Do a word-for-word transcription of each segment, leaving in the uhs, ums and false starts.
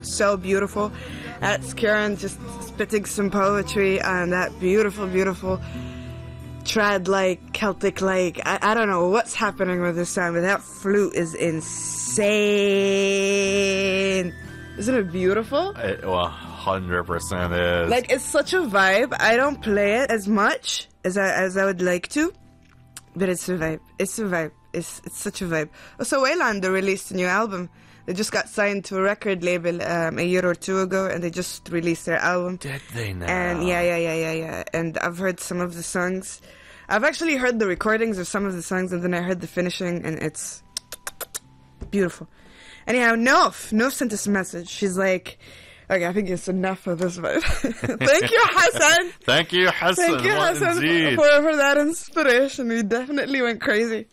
So beautiful. That's Kieran just spitting some poetry and that beautiful, beautiful trad-like, Celtic-like. I, I don't know what's happening with this song, but that flute is insane. Isn't it beautiful? It well, one hundred percent is. Like, it's such a vibe. I don't play it as much as I as I would like to, but it's a vibe. It's a vibe. It's it's such a vibe. Also, Wayland released a new album. They just got signed to a record label um, a year or two ago, and they just released their album. Did they now? And yeah, yeah, yeah, yeah, yeah. And I've heard some of the songs. I've actually heard the recordings of some of the songs, and then I heard the finishing, and it's beautiful. Anyhow, Nof, Nof sent us a message. She's like, okay, I think it's enough of this vibe. Thank you, Hassan. Thank you, Hassan. Thank you, Well, Hassan, indeed. for, for that inspiration. We definitely went crazy.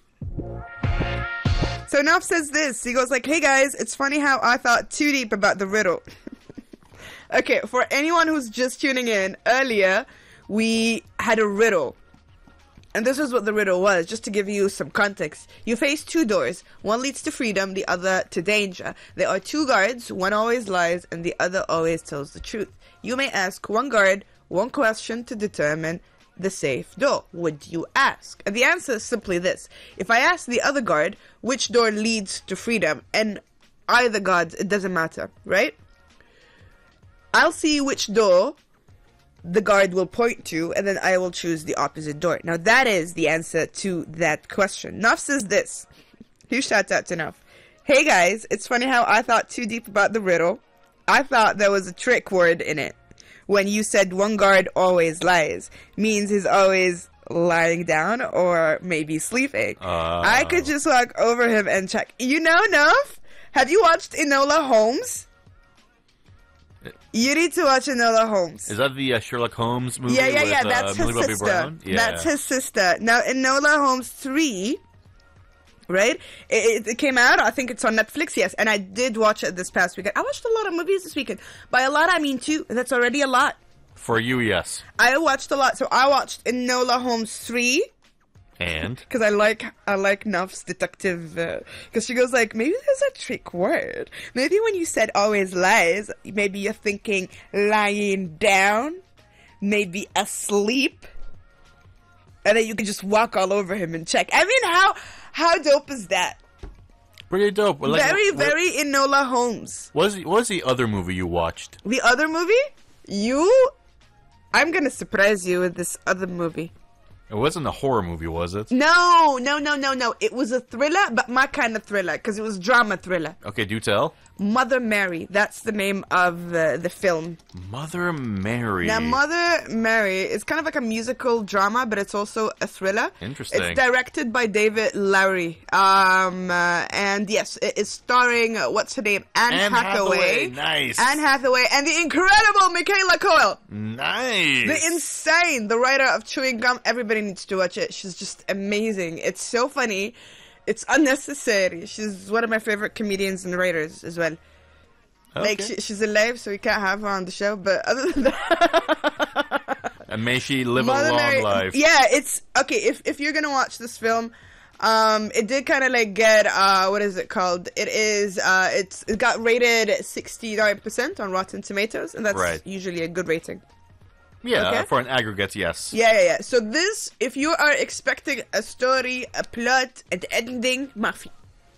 So Nof says this. He goes like, hey guys, it's funny how I thought too deep about the riddle. Okay, for anyone who's just tuning in, earlier we had a riddle. And this is what the riddle was, just to give you some context. You face two doors. One leads to freedom, the other to danger. There are two guards. One always lies and the other always tells the truth. You may ask one guard one question to determine the safe door. Would you ask? And the answer is simply this. If I ask the other guard which door leads to freedom, and either guard, it doesn't matter, right? I'll see which door the guard will point to, and then I will choose the opposite door. Now that is the answer to that question. Naf says this. Huge shout out to Naf. Hey guys, it's funny how I thought too deep about the riddle. I thought there was a trick word in it. When you said one guard always lies, means he's always lying down or maybe sleeping. Uh. I could just walk over him and check. You know, Naf? Have you watched Enola Holmes? You need to watch Enola Holmes. Is that the uh, Sherlock Holmes movie? Yeah, yeah, with, yeah. uh, That's Millie his Bobby sister. Brown? Yeah. That's his sister. Now, Enola Holmes three, right? It, it came out. I think it's on Netflix. Yes, and I did watch it this past weekend. I watched a lot of movies this weekend. By a lot, I mean two. That's already a lot. For you, yes. I watched a lot. So I watched Enola Holmes three. And? Because I like I like Nuf's detective. Because uh, she goes like, maybe there's a trick word. Maybe when you said always lies, maybe you're thinking lying down, maybe asleep, and then you can just walk all over him and check. I mean, how how dope is that? Pretty dope. Like, very, what, very Enola Holmes. What was, the, what was the other movie you watched? The other movie? You... I'm gonna surprise you with this other movie. It wasn't a horror movie, was it? No, no, no, no, no. It was a thriller, but my kind of thriller, because it was drama thriller. Okay, do tell. Mother Mary. That's the name of uh, the film. Mother Mary. Now, Mother Mary is kind of like a musical drama, but it's also a thriller. Interesting. It's directed by David Lowery. Um, uh, and yes, it is starring, uh, what's her name? Anne, Anne Hathaway. Hathaway. Nice. Anne Hathaway and the incredible Michaela Coel. Nice. The insane, the writer of Chewing Gum. Everybody needs to watch it. She's just amazing. It's so funny. It's unnecessary. She's one of my favorite comedians and writers as well. Okay. Like, she, she's alive, so we can't have her on the show, but other than that... And may she live Mother a long Mary, life. Yeah, it's... Okay, if, if you're gonna watch this film, um, it did kind of, like, get, uh, what is it called? It is, uh, it's it got rated sixty-nine percent on Rotten Tomatoes, and that's Right. usually a good rating. Yeah, Okay. for an aggregate, yes. Yeah, yeah, yeah. So this, if you are expecting a story, a plot, an ending, Mafi.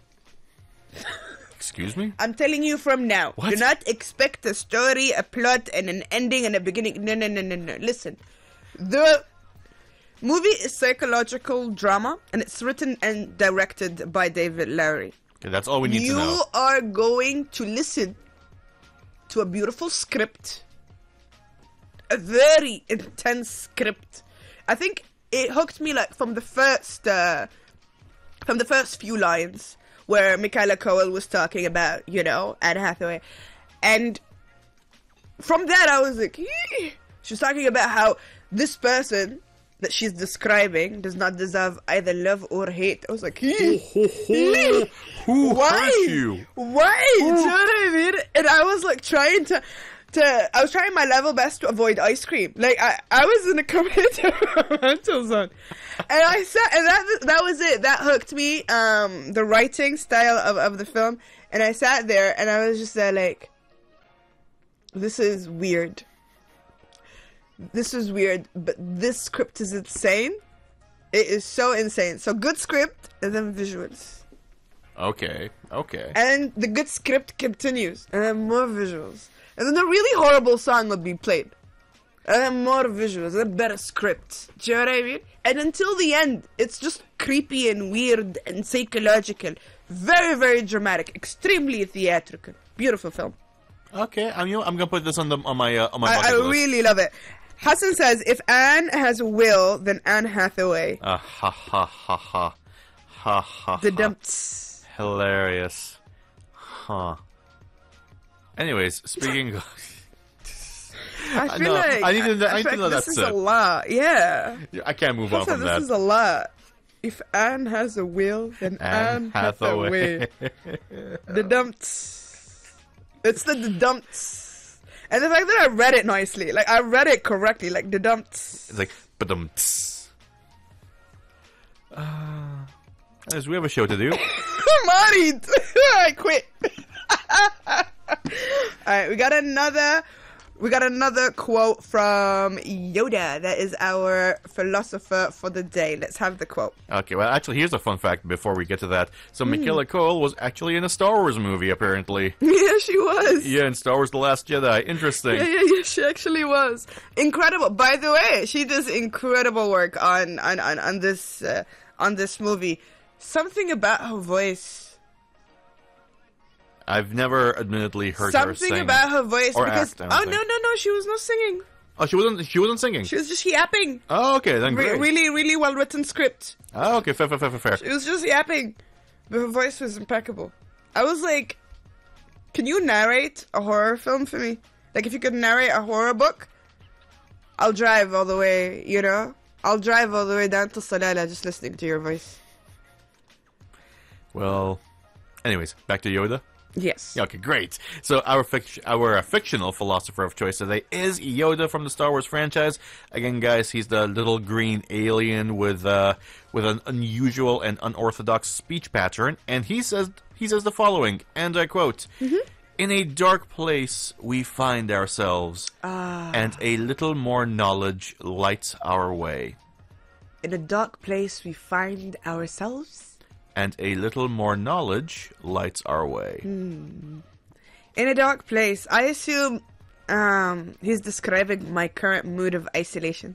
Excuse me? I'm telling you from now. What? Do not expect a story, a plot, and an ending and a beginning. No, no, no, no, no. Listen. The movie is psychological drama, and it's written and directed by David Lowery. Okay, that's all we need you to know. are going to listen to a beautiful script. A very intense script. I think it hooked me like from the first, uh, from the first few lines where Michaela Coel was talking about, you know, Anne Hathaway, and from that I was like, "Eeh." She was talking about how this person that she's describing does not deserve either love or hate. I was like, "Eeh. Eeh. Who Why? hurt you? Why? Do you know what I mean?" And I was like trying to. To, I was trying my level best to avoid ice cream. Like, I, I was in a committed mental zone. And I sat, and that that was it. That hooked me, um, the writing style of, of the film. And I sat there, and I was just there like, This is weird. This is weird, but this script is insane. It is so insane. So good script and then visuals. Okay, okay. And the good script continues and then more visuals. And then a really horrible song would be played. And then more visuals and a better script. Do you know what I mean? And until the end, it's just creepy and weird and psychological. Very, very dramatic. Extremely theatrical. Beautiful film. Okay, I'm you know, I'm gonna put this on the on my uh, on my I, bucket I list. really love it. Hassan says, if Anne has a will, then Anne Hathaway. Uh, ha ha ha ha ha ha. The ha. dumps. Hilarious. Huh. Anyways, speaking of... I feel No, like I need to know- I need feel to know like that's this is it. a lot. Yeah. I can't move on Hassan, from this that. is a lot. If Anne has a will, then Anne, Anne Hathaway. The dumps. It's the, the dumps. And the fact that I read it nicely, like I read it correctly, like the dumps. It's like, ba-dum. Uh, anyways, we have a show to do. Married. I quit. All right, we got another. We got another quote from Yoda. That is our philosopher for the day. Let's have the quote. Okay, well, actually, here's a fun fact before we get to that. So, Michaela Cole was actually in a Star Wars movie, apparently. Yeah, she was. Yeah, in Star Wars The Last Jedi. Interesting. Yeah, yeah, yeah, she actually was. Incredible. By the way, she does incredible work on on on, on this uh, on this movie. Something about her voice. I've never admittedly heard her Something sing. about her voice or because act, I oh don't no think. no no, she was not singing. Oh, she wasn't. She wasn't singing. She was just yapping. Oh, okay, then Re- great. really, really well written script. Oh, okay, fair, fair, fair, fair. She was just yapping, but her voice was impeccable. I was like, can you narrate a horror film for me? Like, if you could narrate a horror book, I'll drive all the way, you know? I'll drive all the way down to Salala just listening to your voice. Well, anyways, back to Yoda. Yes. Yeah, okay, great. So our fic- our uh, fictional philosopher of choice today is Yoda from the Star Wars franchise. Again, guys, he's the little green alien with uh, with an unusual and unorthodox speech pattern, and he says he says the following, and I quote: Mm-hmm. "In a dark place we find ourselves, Ah. and a little more knowledge lights our way." In a dark place we find ourselves. And a little more knowledge lights our way. In a dark place. I assume um, he's describing my current mood of isolation.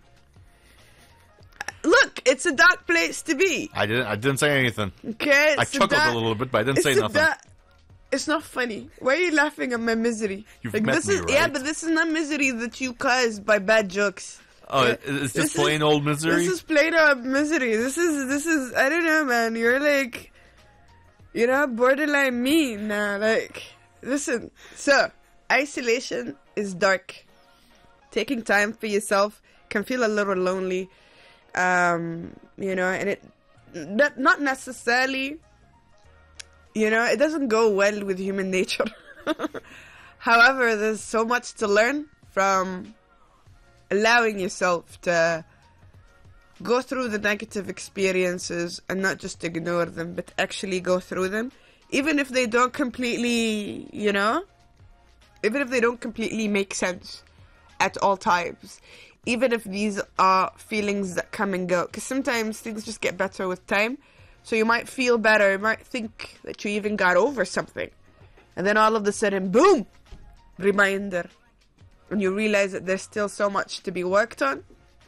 Look, it's a dark place to be. I didn't. I didn't say anything. Okay, I it's chuckled da- a little bit, but I didn't it's say a nothing. da- It's not funny. Why are you laughing at my misery? You've like met this me, is yeah, right? but this is not misery that you caused by bad jokes. Oh, Uh, it's this just plain is- old misery. This is plain old misery. This is this is I don't know, man. You're like, you know, borderline mean now. Like, listen. So, isolation is dark. Taking time for yourself can feel a little lonely. Um, you know, and it not not necessarily. You know, it doesn't go well with human nature. However, there's so much to learn from allowing yourself to go through the negative experiences and not just ignore them, but actually go through them. Even if they don't completely, you know, even if they don't completely make sense at all times. Even if these are feelings that come and go. Because sometimes things just get better with time. So you might feel better, you might think that you even got over something. And then all of a sudden, boom! Reminder. And you realize that there's still so much to be worked on.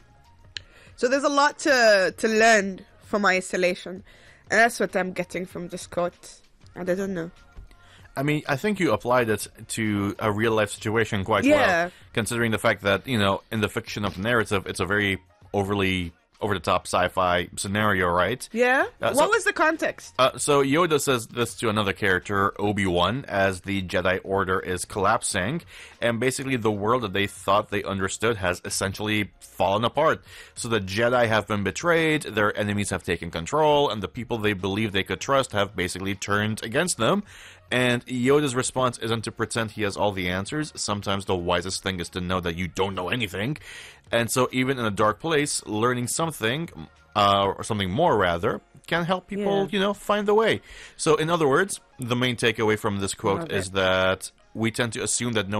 So there's a lot to, to learn from isolation. And that's what I'm getting from this quote. And I don't know. I mean, I think you applied it to a real life situation quite Yeah. well, considering the fact that, you know, in the fiction of narrative, it's a very overly over the top sci-fi scenario, right? Yeah? Uh, what so- was the context? Uh, so Yoda says this to another character, Obi-Wan, as the Jedi Order is collapsing, and basically the world that they thought they understood has essentially fallen apart. So the Jedi have been betrayed, their enemies have taken control, and the people they believe they could trust have basically turned against them. And Yoda's response isn't to pretend he has all the answers. Sometimes the wisest thing is to know that you don't know anything. And so even in a dark place, learning something, uh, or something more rather, can help people, Yeah. you know, find the way. So in other words, the main takeaway from this quote Love is it. that we tend to assume that no